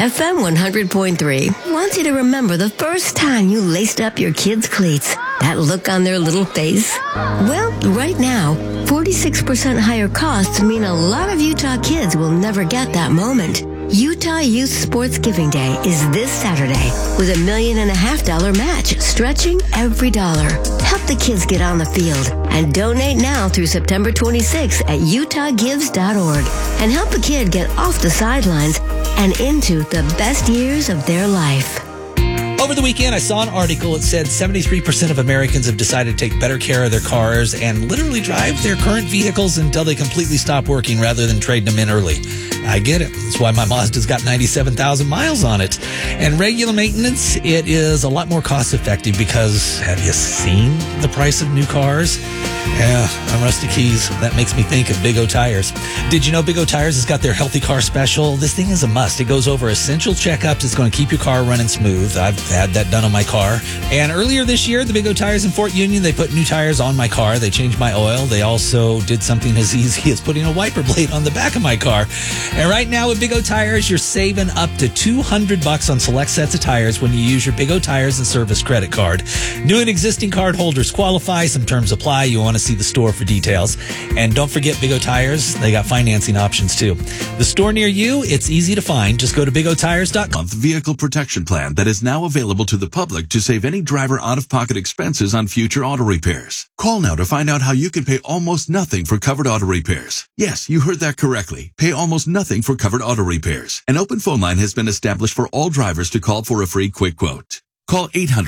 FM 100.3 wants you to remember the first time you laced up your kids' cleats. That look on their little face. Well, right now, 46% higher costs mean a lot of Utah kids will never get that moment. Utah Youth Sports Giving Day is this Saturday with $1.5 million match, stretching every dollar. Help the kids get on the field and donate now through September 26th at utahgives.org and help a kid get off the sidelines and into the best years of their life. Over the weekend, I saw an article that said 73% of Americans have decided to take better care of their cars and literally drive their current vehicles until they completely stop working rather than trading them in early. I get it. That's why my Mazda's got 97,000 miles on it. And regular maintenance, it is a lot more cost effective because have you seen the price of new cars? Yeah, I'm Rusty Keys. That makes me think of Big O Tires. Did you know Big O Tires has got their Healthy Car Special? This thing is a must. It goes over essential checkups. It's going to keep your car running smooth. I've had that done on my car. And earlier this year, the Big O Tires in Fort Union, they put new tires on my car. They changed my oil. They also did something as easy as putting a wiper blade on the back of my car. And right now with Big O Tires, you're saving up to $200 on select sets of tires when you use your Big O Tires and Service credit card. New and existing card holders qualify. Some terms apply. You want to see the store for details. And don't forget Big O Tires. They got financing options too. The store near you, it's easy to find. Just go to bigotires.com. Vehicle protection plan that is now available to the public to save any driver out-of-pocket expenses on future auto repairs. Call now to find out how you can pay almost nothing for covered auto repairs. Yes, you heard that correctly. Pay almost nothing for covered auto repairs. An open phone line has been established for all drivers to call for a free quick quote. Call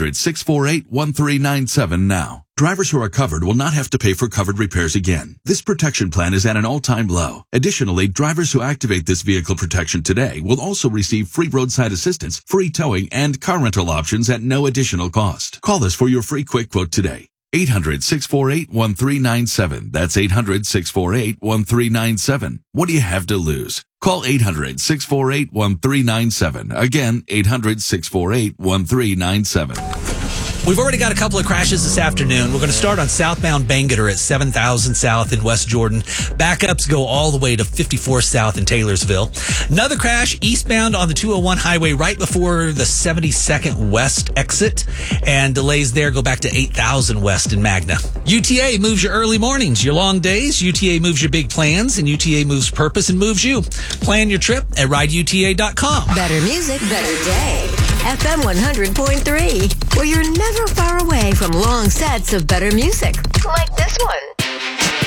800-648-1397 now. Drivers who are covered will not have to pay for covered repairs again. This protection plan is at an all-time low. Additionally, drivers who activate this vehicle protection today will also receive free roadside assistance, free towing, and car rental options at no additional cost. Call us for your free quick quote today. 800-648-1397. That's 800-648-1397. What do you have to lose? Call 800-648-1397. Again, 800-648-1397. We've already got a couple of crashes this afternoon. We're going to start on southbound Bangerter at 7,000 South in West Jordan. Backups go all the way to 54 South in Taylorsville. Another crash eastbound on the 201 highway right before the 72nd West exit. And delays there go back to 8,000 West in Magna. UTA moves your early mornings, your long days. UTA moves your big plans, and UTA moves purpose and moves you. Plan your trip at rideuta.com. Better music, better day. FM 100.3, where you're never far away from long sets of better music, like this one.